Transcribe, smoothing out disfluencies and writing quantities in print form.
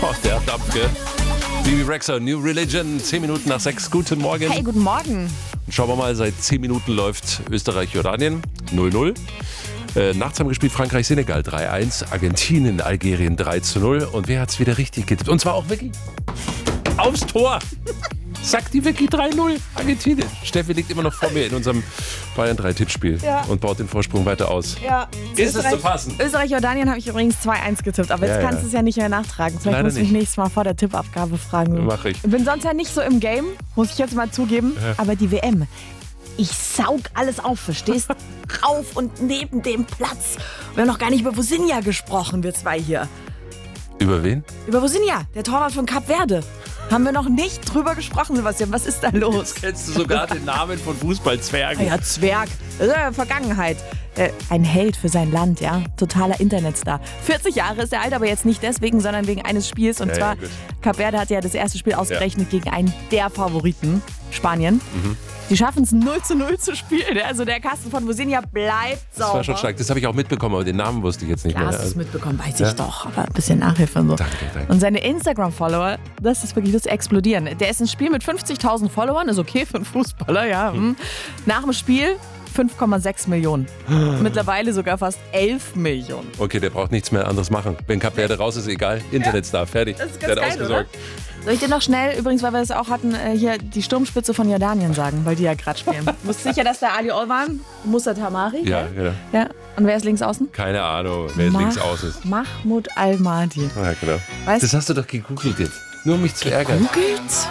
Oh, der Dampf, gell? Bibi Rexha, New Religion, 10 Minuten nach 6. Guten Morgen. Hey, guten Morgen. Schauen wir mal, seit 10 Minuten läuft Österreich-Jordanien 0-0. Nachts haben gespielt Frankreich-Senegal 3-1, Argentinien-Algerien 3-0. Und wer hat's wieder richtig getippt? Und zwar auch Vicky. Aufs Tor. Sagt die Vicky 3-0. Argentinien. Steffi liegt immer noch vor mir in unserem Bayern 3-Tippspiel und baut den Vorsprung weiter aus. Ja. Ist es zu fassen? Österreich-Jordanien habe ich übrigens 2-1 getippt, aber jetzt kannst du es ja nicht mehr nachtragen. Vielleicht Leider muss ich mich nicht. nächstes Mal vor der Tippabgabe fragen. Mach ich. Ich bin sonst ja nicht so im Game, muss ich jetzt mal zugeben, aber die WM, ich saug alles auf, verstehst? Auf und neben dem Platz. Wir haben noch gar nicht über Vosinha gesprochen, wir zwei hier. Über wen? Über Vosinha, der Torwart von Kap Verde. Haben wir noch nicht drüber gesprochen, Sebastian. Was ist da los? Jetzt kennst du sogar den Namen von Fußballzwergen. Ja, Zwerg. Das ist ja Vergangenheit. Ein Held für sein Land, ja. Totaler Internetstar. 40 Jahre ist er alt, aber jetzt nicht deswegen, sondern wegen eines Spiels. Und zwar, gut. Kap Verde hat ja das erste Spiel ausgerechnet gegen einen der Favoriten, Spanien. Die schaffen es 0-0 zu spielen. Also der Kasten von Vosinha bleibt sauber. Das war schon stark. Das habe ich auch mitbekommen, aber den Namen wusste ich jetzt nicht Ja, mehr. hast du es mitbekommen, weiß ich doch. Aber ein bisschen Nachhilfe und so. Danke. Und seine Instagram-Follower, das ist wirklich das Explodieren. Der ist ein Spiel mit 50.000 Followern, ist okay für einen Fußballer, ja. Nach dem Spiel 5,6 Millionen. Mittlerweile sogar fast 11 Millionen. Okay, der braucht nichts mehr anderes machen. Wenn Kap Verde raus ist, egal. Internetstar, fertig. Das ist Der ganz hat geil, ausgesorgt. Soll ich dir noch schnell, übrigens, weil wir das auch hatten, hier die Sturmspitze von Jordanien sagen, weil die ja gerade spielen. Du bist sicher, dass der Ali Olwan, Musa Tamari? Ja, genau. Ja. Und wer ist links außen? Keine Ahnung, wer jetzt links aus ist. Mahmoud Al-Mahdi. Ja, genau. Weißt Das hast du doch gegoogelt jetzt. Nur um mich zu ärgern. Googelt?